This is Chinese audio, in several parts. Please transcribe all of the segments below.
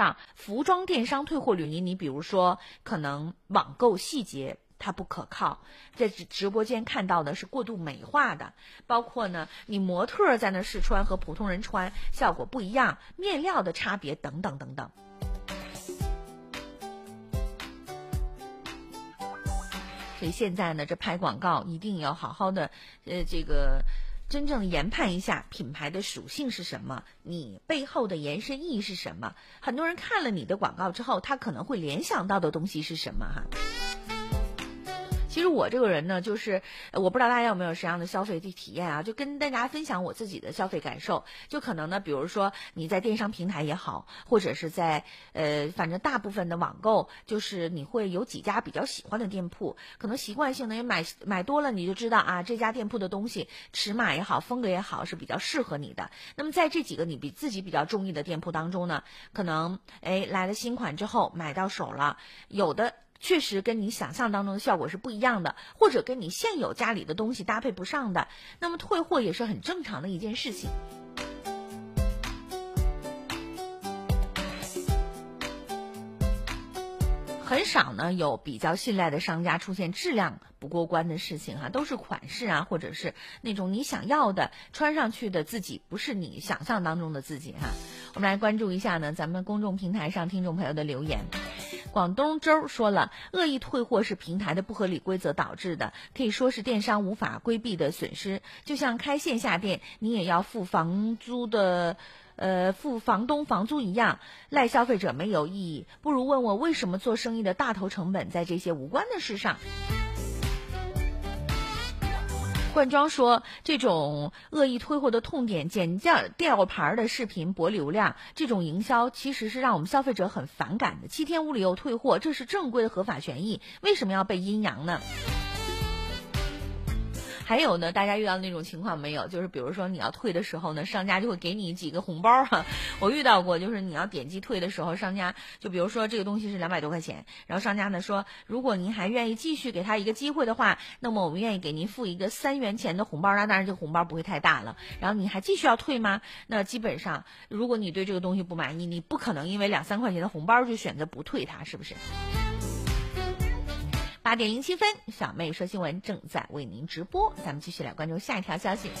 上，服装电商退货率，你比如说可能网购细节它不可靠，在直播间看到的是过度美化的，包括呢你模特在那试穿和普通人穿效果不一样，面料的差别等等等等。所以现在呢，这拍广告一定要好好的这个真正研判一下品牌的属性是什么，你背后的延伸意义是什么。很多人看了你的广告之后，他可能会联想到的东西是什么哈。其实我这个人呢，就是我不知道大家有没有这样的消费体验啊，就跟大家分享我自己的消费感受。就可能呢，比如说你在电商平台也好，或者是在反正大部分的网购，就是你会有几家比较喜欢的店铺，可能习惯性的也买多了，你就知道啊，这家店铺的东西尺码也好，风格也好是比较适合你的。那么在这几个你自己比较中意的店铺当中呢，可能来了新款之后买到手了，有的确实跟你想象当中的效果是不一样的，或者跟你现有家里的东西搭配不上的，那么退货也是很正常的一件事情。很少呢有比较信赖的商家出现质量不过关的事情哈，都是款式啊，或者是那种你想要的穿上去的自己不是你想象当中的自己哈。我们来关注一下呢咱们公众平台上听众朋友的留言。广东周说了，恶意退货是平台的不合理规则导致的，可以说是电商无法规避的损失。就像开线下店，你也要付房东房租一样，赖消费者没有意义，不如问我为什么做生意的大头成本在这些无关的事上。冠庄说，这种恶意退货的痛点，捡吊牌的视频博流量，这种营销其实是让我们消费者很反感的。7天无理由退货，这是正规的合法权益，为什么要被阴阳呢？还有呢，大家遇到那种情况没有？就是比如说你要退的时候呢，商家就会给你几个红包哈。我遇到过，就是你要点击退的时候，商家就比如说这个东西是200多块钱，然后商家呢说，如果您还愿意继续给他一个机会的话，那么我们愿意给您付一个3元钱的红包，那当然这个红包不会太大了。然后你还继续要退吗？那基本上，如果你对这个东西不满意，你不可能因为2-3块钱的红包就选择不退它，是不是？8点07分，小妹说新闻正在为您直播，咱们继续来关注下一条消息。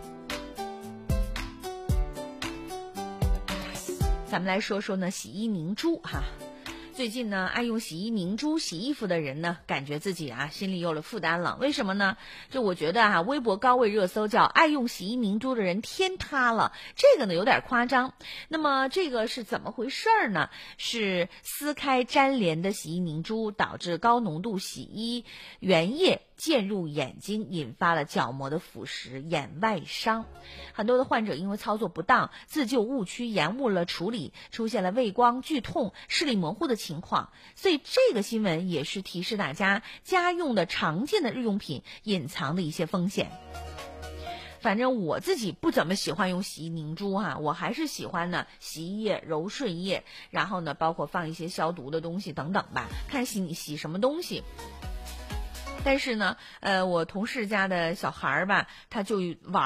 咱们来说说呢洗衣凝珠哈。最近呢，爱用洗衣凝珠洗衣服的人呢，感觉自己心里有了负担了。为什么呢？就我觉得微博高位热搜叫爱用洗衣凝珠的人天塌了，这个呢有点夸张。那么这个是怎么回事呢？是撕开粘连的洗衣凝珠，导致高浓度洗衣原液溅入眼睛，引发了角膜的腐蚀、眼外伤。很多的患者因为操作不当、自救误区，延误了处理，出现了畏光、剧痛、视力模糊的情况。所以这个新闻也是提示大家，家用的常见的日用品隐藏的一些风险。反正我自己不怎么喜欢用洗衣凝珠我还是喜欢呢洗衣液、柔顺液，然后呢包括放一些消毒的东西等等吧，看你洗什么东西。但是呢我同事家的小孩吧，他就玩